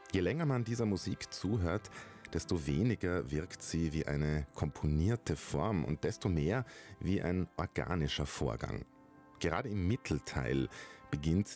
Je länger man dieser Musik zuhört, desto weniger wirkt sie wie eine komponierte Form und desto mehr wie ein organischer Vorgang. Gerade im Mittelteil beginnt